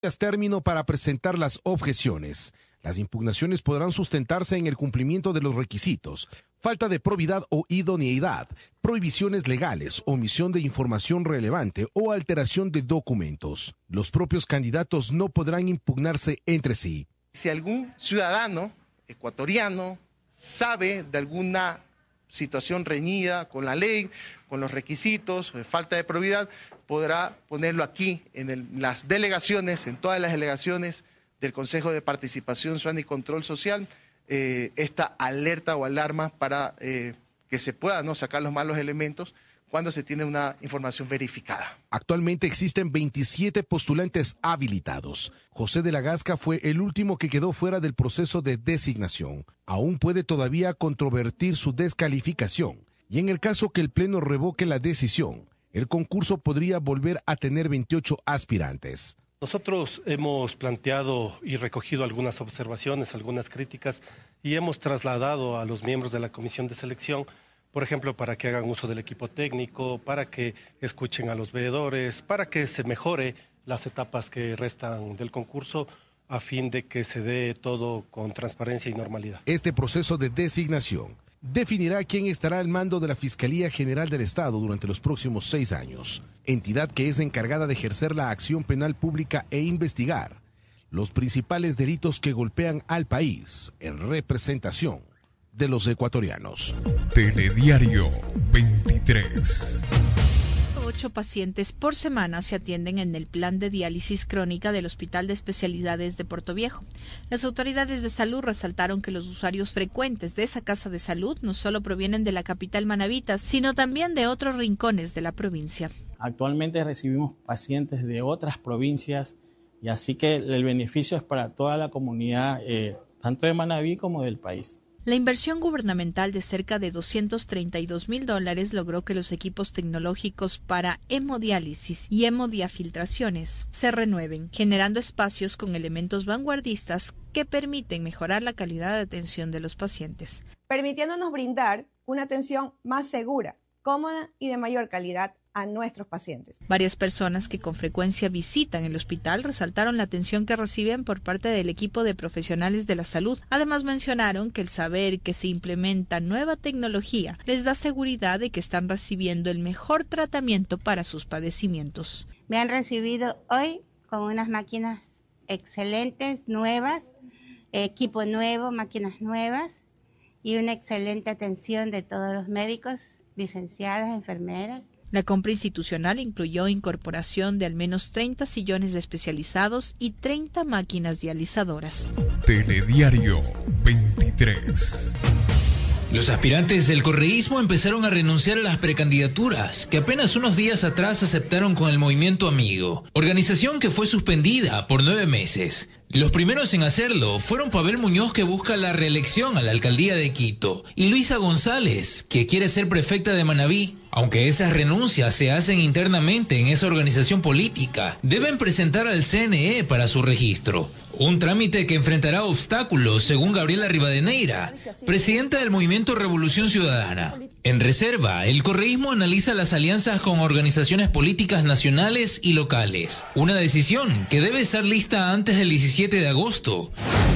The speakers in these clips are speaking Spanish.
término para presentar las objeciones. Las impugnaciones podrán sustentarse en el cumplimiento de los requisitos, falta de probidad o idoneidad, prohibiciones legales, omisión de información relevante o alteración de documentos. Los propios candidatos no podrán impugnarse entre sí. Si algún ciudadano ecuatoriano sabe de alguna situación reñida con la ley, con los requisitos, falta de probidad, podrá ponerlo aquí en las delegaciones, en todas las delegaciones del Consejo de Participación Ciudadana y Control Social, esta alerta o alarma para que se puedan sacar los malos elementos cuando se tiene una información verificada. Actualmente existen 27 postulantes habilitados. José de la Gasca fue el último que quedó fuera del proceso de designación. Aún puede todavía controvertir su descalificación. Y en el caso que el Pleno revoque la decisión, el concurso podría volver a tener 28 aspirantes. Nosotros hemos planteado y recogido algunas observaciones, algunas críticas, y hemos trasladado a los miembros de la Comisión de Selección, por ejemplo, para que hagan uso del equipo técnico, para que escuchen a los veedores, para que se mejore las etapas que restan del concurso, a fin de que se dé todo con transparencia y normalidad. Este proceso de designación definirá quién estará al mando de la Fiscalía General del Estado durante los próximos 6 años, entidad que es encargada de ejercer la acción penal pública e investigar los principales delitos que golpean al país en representación de los ecuatorianos. Telediario 23. 8 pacientes por semana se atienden en el plan de diálisis crónica del Hospital de Especialidades de Portoviejo. Las autoridades de salud resaltaron que los usuarios frecuentes de esa casa de salud no solo provienen de la capital manabita, sino también de otros rincones de la provincia. Actualmente recibimos pacientes de otras provincias y así que el beneficio es para toda la comunidad, tanto de Manabí como del país. La inversión gubernamental de cerca de $232,000 logró que los equipos tecnológicos para hemodiálisis y hemodiafiltraciones se renueven, generando espacios con elementos vanguardistas que permiten mejorar la calidad de atención de los pacientes, permitiéndonos brindar una atención más segura, cómoda y de mayor calidad a nuestros pacientes. Varias personas que con frecuencia visitan el hospital resaltaron la atención que reciben por parte del equipo de profesionales de la salud. Además mencionaron que el saber que se implementa nueva tecnología les da seguridad de que están recibiendo el mejor tratamiento para sus padecimientos. Me han recibido hoy con unas máquinas excelentes, nuevas, equipo nuevo, máquinas nuevas y una excelente atención de todos los médicos, licenciadas, enfermeras. La compra institucional incluyó incorporación de al menos 30 sillones especializados y 30 máquinas dializadoras. Telediario 23. Los aspirantes del correísmo empezaron a renunciar a las precandidaturas que apenas unos días atrás aceptaron con el Movimiento Amigo, organización que fue suspendida por 9 meses. Los primeros en hacerlo fueron Pavel Muñoz, que busca la reelección a la alcaldía de Quito, y Luisa González, que quiere ser prefecta de Manabí. Aunque esas renuncias se hacen internamente en esa organización política, deben presentar al CNE para su registro. Un trámite que enfrentará obstáculos, según Gabriela Rivadeneira, presidenta del Movimiento Revolución Ciudadana. En reserva, el correísmo analiza las alianzas con organizaciones políticas nacionales y locales. Una decisión que debe estar lista antes del 17 de agosto.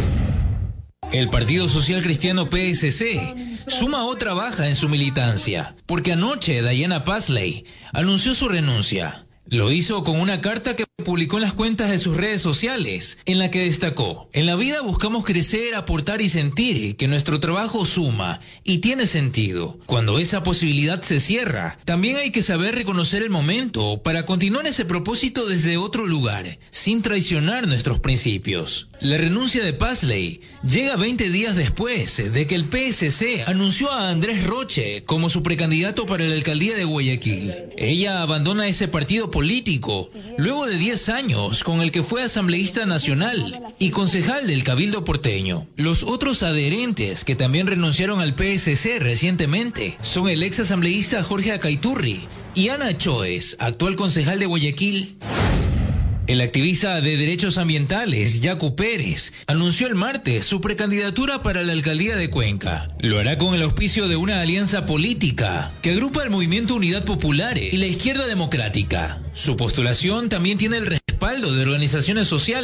El Partido Social Cristiano PSC suma otra baja en su militancia, porque anoche Diana Pasley anunció su renuncia. Lo hizo con una carta que publicó en las cuentas de sus redes sociales, en la que destacó: en la vida buscamos crecer, aportar y sentir que nuestro trabajo suma y tiene sentido. Cuando esa posibilidad se cierra, también hay que saber reconocer el momento para continuar ese propósito desde otro lugar, sin traicionar nuestros principios. La renuncia de Pasley llega 20 días después de que el PSC anunció a Andrés Roche como su precandidato para la alcaldía de Guayaquil. Ella abandona ese partido político luego de 10 años con el que fue asambleísta nacional y concejal del Cabildo porteño. Los otros adherentes que también renunciaron al PSC recientemente son el ex asambleísta Jorge Acaiturri y Ana Choes, actual concejal de Guayaquil. El activista de derechos ambientales, Yacu Pérez, anunció el martes su precandidatura para la alcaldía de Cuenca. Lo hará con el auspicio de una alianza política que agrupa el Movimiento Unidad Popular y la Izquierda Democrática. Su postulación también tiene el respaldo respaldo de organizaciones sociales